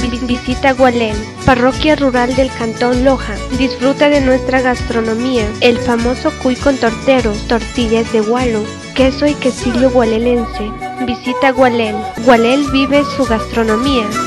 Visita Gualel, parroquia rural del cantón Loja. Disfruta de nuestra gastronomía, el famoso cuy con torteros, tortillas de gualo, queso y quesillo gualelense. Visita Gualel. Gualel vive su gastronomía.